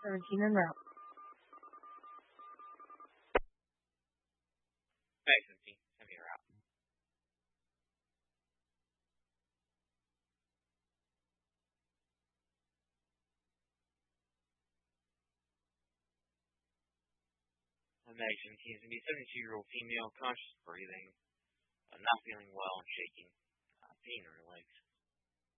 17 en route. Back 17, send me route. Mag 17 is going to be a 72-year-old female, conscious breathing, not feeling well and shaking, pain in her legs.